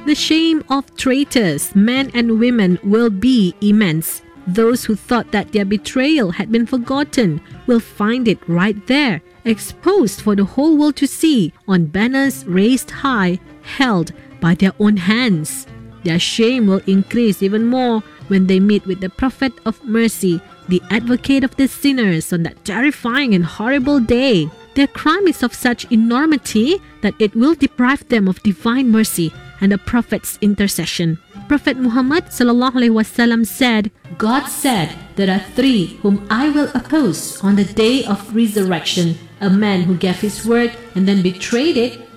The shame of traitors, men and women, will be immense. Those who thought that their betrayal had been forgotten will find it right there, exposed for the whole world to see, on banners raised high, held by their own hands. Their shame will increase even more when they meet with the Prophet of Mercy, the advocate of the sinners, on that terrifying and horrible day. Their crime is of such enormity that it will deprive them of divine mercy and the Prophet's intercession. Prophet Muhammad ﷺ said, God said, there are three whom I will oppose on the day of resurrection: a man who gave his word and then betrayed it,